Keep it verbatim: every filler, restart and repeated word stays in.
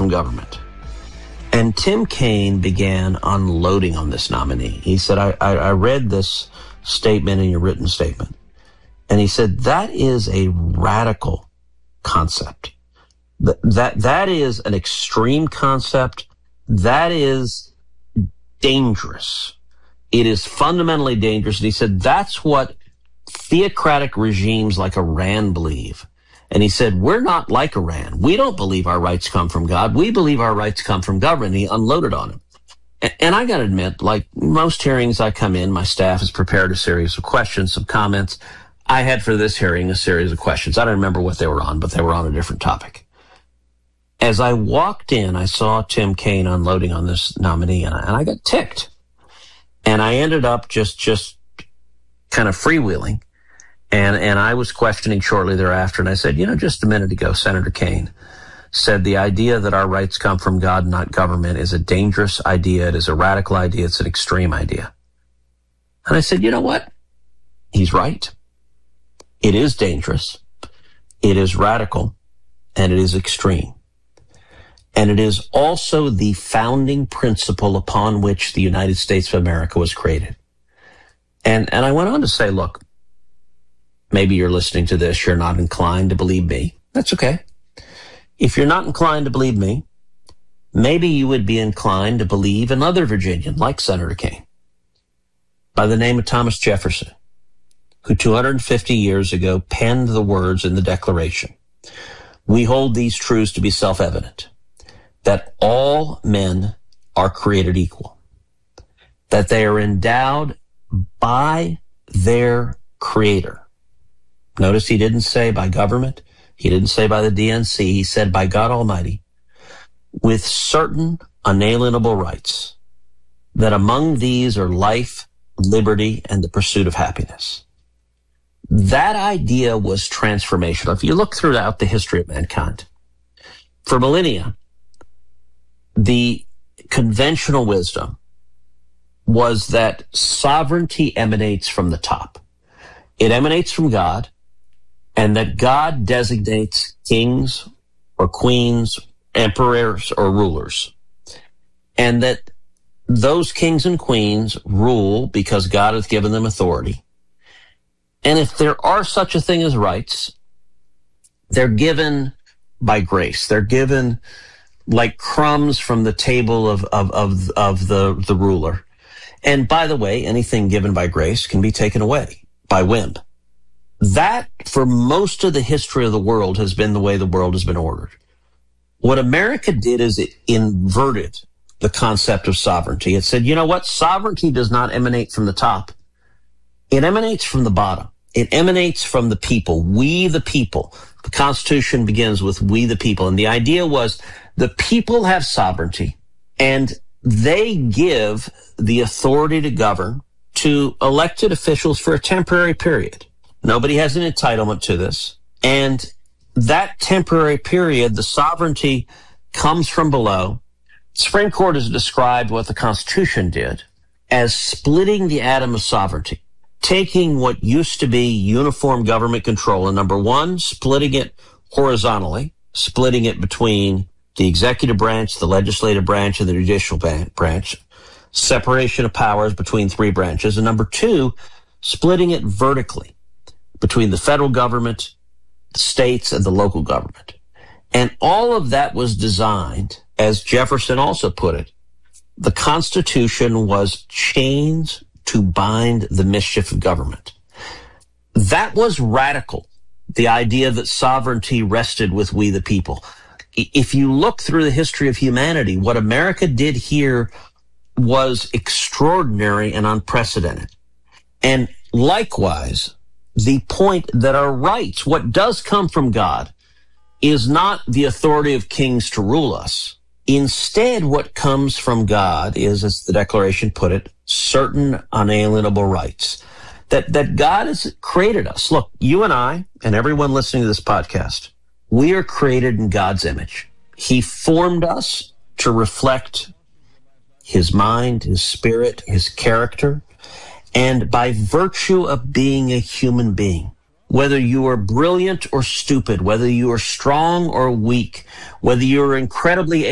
from government. And Tim Kaine began unloading on this nominee. He said, I, I, I read this statement in your written statement. And he said, that is a radical concept. That, that, that is an extreme concept. That is dangerous. It is fundamentally dangerous. And he said, that's what theocratic regimes like Iran believe. And he said, we're not like Iran. We don't believe our rights come from God. We believe our rights come from government. He unloaded on him. And, and I got to admit, like most hearings I come in, my staff has prepared a series of questions, some comments. I had for this hearing a series of questions. I don't remember what they were on, but they were on a different topic. As I walked in, I saw Tim Kaine unloading on this nominee, and I, and I got ticked. And I ended up just, just kind of freewheeling. And, and I was questioning shortly thereafter, and I said, you know, just a minute ago, Senator Kaine said the idea that our rights come from God, not government, is a dangerous idea. It is a radical idea. It's an extreme idea. And I said, you know what? He's right. It is dangerous. It is radical, and it is extreme. And it is also the founding principle upon which the United States of America was created. And, and I went on to say, look, maybe you're listening to this, you're not inclined to believe me. That's okay. If you're not inclined to believe me, maybe you would be inclined to believe another Virginian like Senator Kaine by the name of Thomas Jefferson, who two hundred fifty years ago penned the words in the Declaration. We hold these truths to be self-evident, that all men are created equal, that they are endowed by their Creator. Notice he didn't say by government. He didn't say by the D N C. He said by God Almighty, with certain unalienable rights, that among these are life, liberty, and the pursuit of happiness. That idea was transformational. If you look throughout the history of mankind, for millennia, the conventional wisdom was that sovereignty emanates from the top. It emanates from God, and that God designates kings or queens, emperors or rulers, and that those kings and queens rule because God has given them authority. And if there are such a thing as rights, they're given by grace. They're given like crumbs from the table of, of, of, of the, the ruler. And by the way, anything given by grace can be taken away by whim. That, for most of the history of the world, has been the way the world has been ordered. What America did is it inverted the concept of sovereignty. It said, you know what? Sovereignty does not emanate from the top. It emanates from the bottom. It emanates from the people. We the people. The Constitution begins with we the people. And the idea was the people have sovereignty, and they give the authority to govern to elected officials for a temporary period. Nobody has an entitlement to this. And that temporary period, the sovereignty comes from below. The Supreme Court has described what the Constitution did as splitting the atom of sovereignty, taking what used to be uniform government control, and number one, splitting it horizontally, splitting it between the executive branch, the legislative branch, and the judicial branch, separation of powers between three branches, and number two, splitting it vertically between the federal government, the states, and the local government. And all of that was designed, as Jefferson also put it, the Constitution was chains to bind the mischief of government. That was radical, the idea that sovereignty rested with we the people. If you look through the history of humanity, what America did here was extraordinary and unprecedented. And likewise, the point that our rights, what does come from God, is not the authority of kings to rule us. Instead, what comes from God is, as the Declaration put it, certain unalienable rights. That, that God has created us. Look, you and I, and everyone listening to this podcast, we are created in God's image. He formed us to reflect His mind, His spirit, His character. And by virtue of being a human being, whether you are brilliant or stupid, whether you are strong or weak, whether you are incredibly